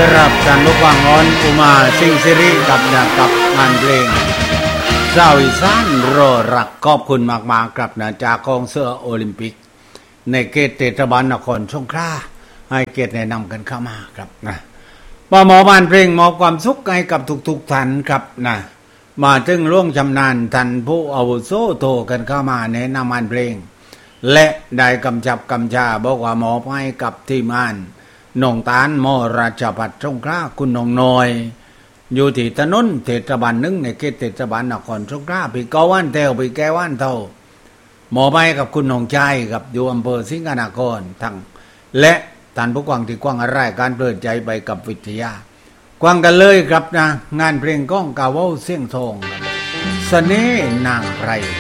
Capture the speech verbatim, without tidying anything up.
รับท่านผู้ฟังออนอุมาสิงห์สิริกับนะกับงานเพลงสาวอีสานรอรักขอบคุณมากๆครับนะจากกองเสื้อโอลิมปิกในเขตเทศบาลนครสงขลาให้เกียรติแนะนำกันเข้ามาครับนะมาหมอบ้านเพลงมอบความสุขให้กับทุกๆท่านครับนะมาถึงร่วงชำนาญท่านผู้อาวุโสโทรกันเข้ามาแนะนำงานเพลงและได้กำชับกำชาบอกว่าหมอบให้กับทีมงานหนองตาลมอราชพัฒน์สงขลาคุณหนองน้อยอยู่ที่ถนนเทศบาลหนึ่งในเขตเทศบาลนครสงขลาพี่เกาวันเทวพี่แก้วันเท่าหมอไปกับคุณหนองใจกับอยู่อำเภอสิงห์นครทั้งและท่านผู้กวางที่กว้างอะไรการเปิดใจไปกับวิทยากว้างกันเลยครับนะงานเพลงก้องกาวเสียงทองเสน่ห์นางไพร